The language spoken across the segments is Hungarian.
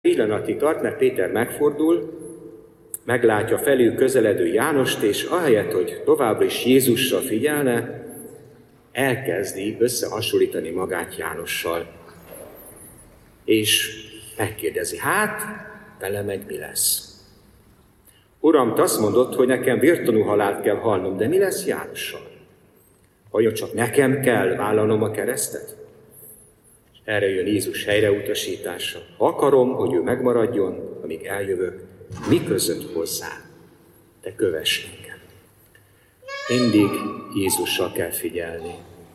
Pillanatig tart, mert Péter megfordul, meglátja felül közeledő Jánost, és ahelyett, hogy továbbra is Jézusra figyelne, elkezdi összehasonlítani magát Jánossal. És megkérdezi, hát, velem meg mi lesz? Uram, te azt mondod, hogy nekem vértanú halált kell halnom, de mi lesz Jánossal? Vajon csak nekem kell vállalnom a keresztet? És erre jön Jézus helyreutasítása. Ha akarom, hogy ő megmaradjon, amíg eljövök, mi között hozzá? Te kövess engem. Mindig Jézussal kell figyelni.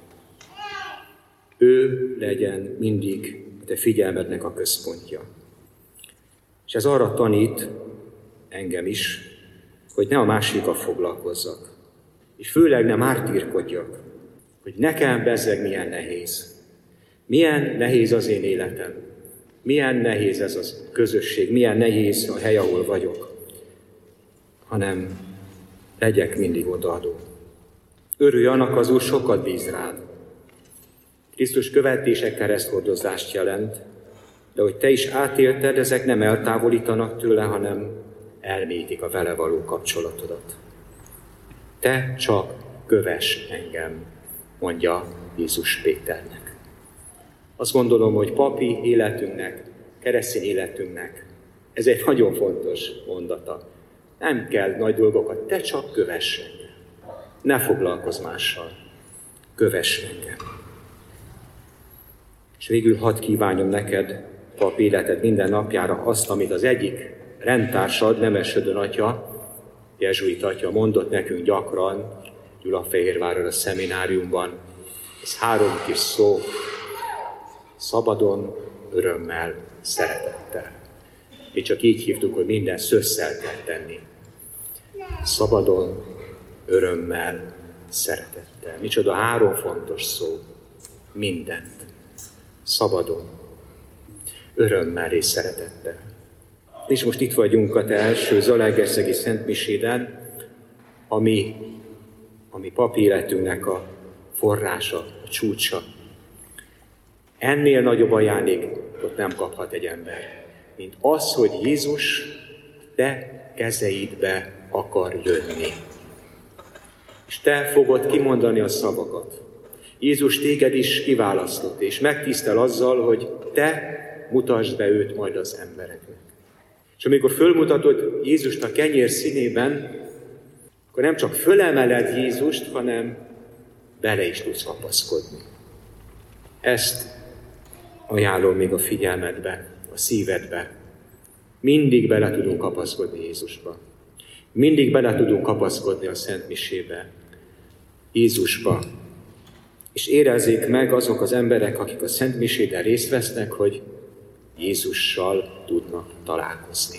Ő legyen mindig te figyelmednek a központja. És ez arra tanít engem is, hogy ne a másikkal foglalkozzak. És főleg ne mártírkodjak, hogy nekem bezzeg milyen nehéz. Milyen nehéz az én életem. Milyen nehéz ez a közösség, milyen nehéz a hely, ahol vagyok. Hanem legyek mindig odaadó. Örülj annak, az Úr sokat bíz rád. Krisztus követése kereszthordozást jelent, de hogy te is átélted, ezek nem eltávolítanak tőle, hanem elmélyítik a vele való kapcsolatodat. Te csak kövess engem, mondja Jézus Péternek. Azt gondolom, hogy papi életünknek, keresztény életünknek ez egy nagyon fontos mondata. Nem kell nagy dolgokat, te csak kövess engem. Ne foglalkozz mással, kövess engem. És végül hadd kívánjam neked, pap életed minden napjára azt, amit az egyik rendtársad, Nemesödön atya, jezsuita atya mondott nekünk gyakran, Gyulafehérváron a szemináriumban. Ez 3 kis szó, szabadon, örömmel, szeretettel. Mi csak így hívtuk, hogy minden szösszel kell tenni. Szabadon, örömmel, szeretettel. Micsoda 3 fontos szó. Mindent. Szabadon, örömmel és szeretettel. És most itt vagyunk a te első zalaegerszegi szentmiséden, ami papi életünknek a forrása, a csúcsa. Ennél nagyobb ajándékot nem kaphat egy ember, mint az, hogy Jézus te kezeidbe akar jönni. És te fogod kimondani a szavakat. Jézus téged is kiválasztott, és megtisztel azzal, hogy te mutasd be őt majd az embereknek. És amikor fölmutatod Jézust a kenyér színében, akkor nem csak fölemeled Jézust, hanem bele is tudsz kapaszkodni. Ezt ajánlom még a figyelmedbe, a szívedbe. Mindig bele tudunk kapaszkodni Jézusba. Mindig bele tudunk kapaszkodni a Szent Misébe, Jézusba. És érezzék meg azok az emberek, akik a Szent Misében részt vesznek, hogy Jézussal tudnak találkozni.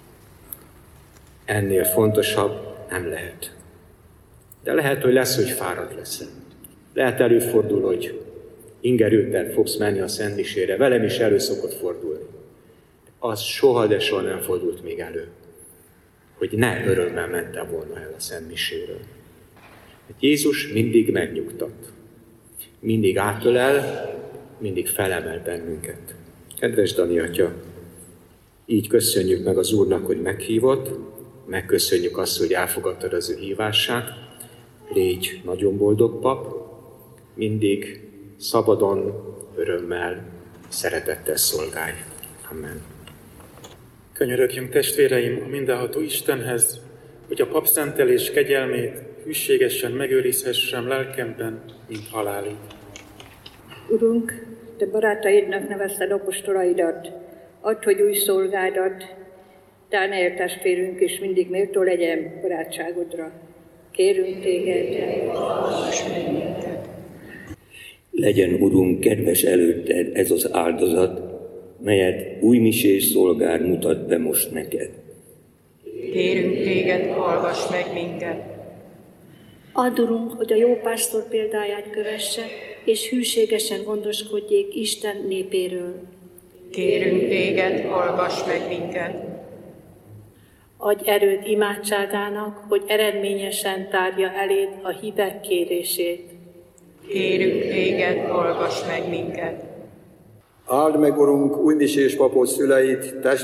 Ennél fontosabb nem lehet. De lehet, hogy lesz, hogy fáradt leszel. Lehet előfordul, hogy ingerülten fogsz menni a Szent Misére. Velem is elő szokott fordulni. Az soha, de soha nem fordult még elő, hogy ne örömmel mentem volna el a Szent Miséről. Jézus mindig megnyugtat. Mindig átölel, mindig felemel bennünket. Kedves Dani atya, így köszönjük meg az Úrnak, hogy meghívott, megköszönjük azt, hogy elfogadtad az ő hívását. Légy nagyon boldog pap, mindig szabadon, örömmel, szeretettel szolgálj. Amen. Könyörögjünk testvéreim a mindenható Istenhez, hogy a papszentelés kegyelmét hűségesen megőrizhessem lelkemben, mint halálig. Urunk, te barátaidnak nevezted apostolaidat, add, hogy új szolgádat, Dániel testvérünk is mindig méltó legyen barátságodra. Kérünk téged, hallgass meg minket. Legyen, Urunk, kedves előtted ez az áldozat, melyet új misés szolgár mutat be most neked. Kérünk téged, hallgass meg minket. Add, Urunk, hogy a jó pásztor példáját kövesse, és hűségesen gondoskodjék Isten népéről. Kérünk téged, hallgass meg minket. Adj erőt imádságának, hogy eredményesen tárja eléd a hívek kérését. Kérünk téged, hallgass meg minket. Áld meg, Urunk, újmisés papot szüleit,